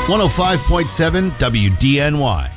105.7 WDNY.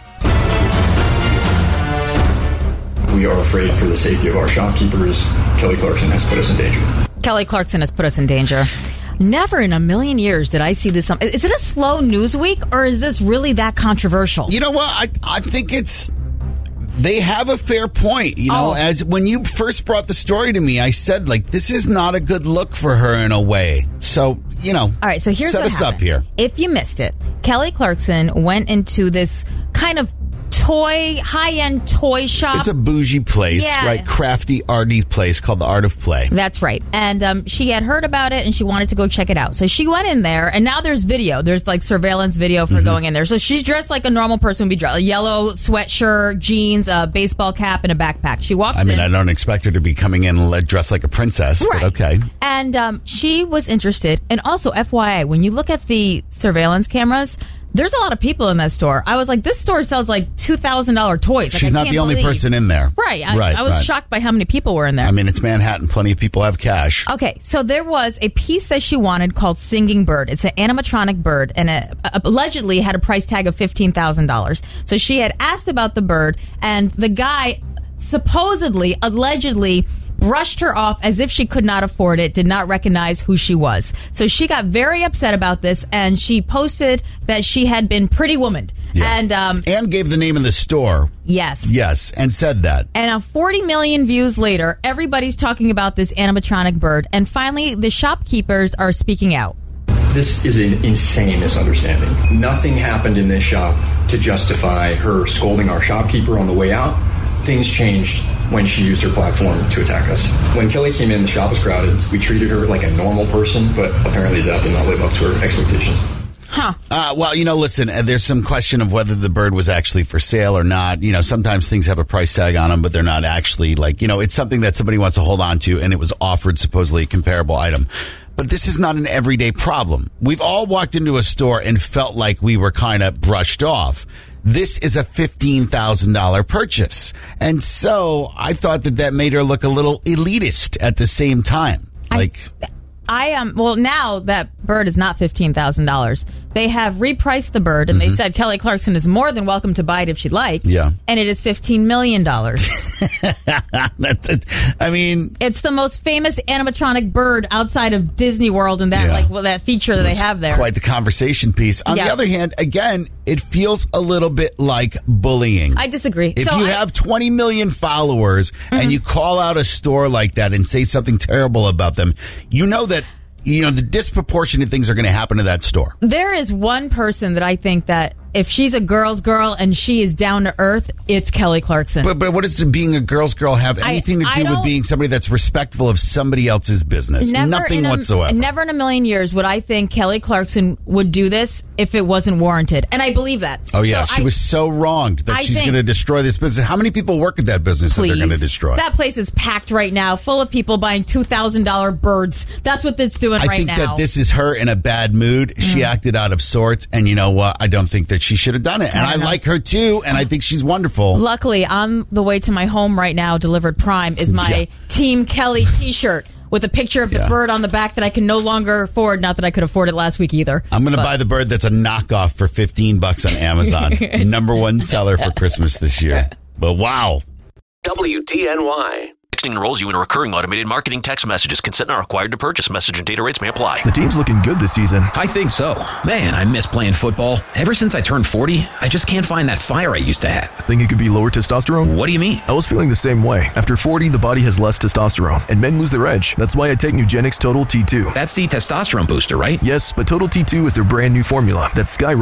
We are afraid for the safety of our shopkeepers. Kelly Clarkson has put us in danger. Kelly Clarkson has put us in danger. Never in a million years did I see this. Is it a slow news week, or is this really that controversial? You know what? I think they have a fair point. You know, as when you first brought the story to me, I said, like, this is not a good look for her in a way. So, you know, all right, so here's set what us happened. Up here. If you missed it, Kelly Clarkson went into this kind of high-end toy shop. It's a bougie place, Yeah. right? Crafty, arty place called The Art of Play. That's right. And she had heard about it, and she wanted to go check it out. So she went in there, and now there's video. There's, like, surveillance video for going in there. So she's dressed like a normal person would be dressed. A yellow sweatshirt, jeans, a baseball cap, and a backpack. She walks in. I don't expect her to be coming in dressed like a princess, right. but okay. And she was interested. And also, FYI, when you look at the surveillance cameras, there's a lot of people in that store. I was like, this store sells like $2,000 toys. Like, She's not the only person in there. Right. I was shocked by how many people were in there. I mean, it's Manhattan. Plenty of people have cash. Okay, so there was a piece that she wanted called Singing Bird. It's an animatronic bird, and it allegedly had a price tag of $15,000. So she had asked about the bird, and the guy allegedly brushed her off as if she could not afford it, did not recognize who she was. So she got very upset about this, and she posted that she had been Pretty Womaned. Yeah. And gave the name of the store. Yes, and said that. And now 40 million views later, everybody's talking about this animatronic bird, and finally the shopkeepers are speaking out. This is an insane misunderstanding. Nothing happened in this shop to justify her scolding our shopkeeper on the way out. Things changed when she used her platform to attack us. When Kelly came in, the shop was crowded. We treated her like a normal person, but apparently that did not live up to her expectations. Well, listen, there's some question of whether the bird was actually for sale or not. Sometimes things have a price tag on them, but they're not actually it's something that somebody wants to hold on to, and it was offered supposedly a comparable item. But this is not an everyday problem. We've all walked into a store and felt like we were kind of brushed off. This is a $15,000 purchase. And so I thought that made her look a little elitist at the same time. Now that bird is not $15,000. They have repriced the bird, and they said Kelly Clarkson is more than welcome to buy it if she'd like. Yeah. And it is $15 million. That's it. I mean, it's the most famous animatronic bird outside of Disney World, and that that feature that they have there. Quite the conversation piece. On the other hand, again, it feels a little bit like bullying. I disagree. If you have 20 million followers and you call out a store like that and say something terrible about them, that the disproportionate things are going to happen to that store. There is one person that I think that if she's a girl's girl and she is down to earth, it's Kelly Clarkson. But what does being a girl's girl have anything to do with being somebody that's respectful of somebody else's business? Nothing whatsoever. Never in a million years would I think Kelly Clarkson would do this if it wasn't warranted. And I believe that. Oh, yeah. She was so wronged that she's going to destroy this business. How many people work at that business that they're going to destroy? That place is packed right now, full of people buying $2,000 birds. That's what it's doing right now. I think that this is her in a bad mood. She acted out of sorts. And you know what? I don't think that she should have done it. And I like her too. And I think she's wonderful. Luckily, on the way to my home right now, delivered Prime, is my Team Kelly t-shirt with a picture of the bird on the back that I can no longer afford. Not that I could afford it last week either. I'm going to buy the bird that's a knockoff for $15 on Amazon. Number one seller for Christmas this year. But wow. WDNY. Texting enrolls you in a recurring automated marketing text messages. Consent not required to purchase. Message and data rates may apply. The team's looking good this season. I think so. Man, I miss playing football. Ever since I turned 40, I just can't find that fire I used to have. Think it could be lower testosterone? What do you mean? I was feeling the same way. After 40, the body has less testosterone, and men lose their edge. That's why I take Nugenix Total T2. That's the testosterone booster, right? Yes, but Total T2 is their brand new formula that's skyrocketing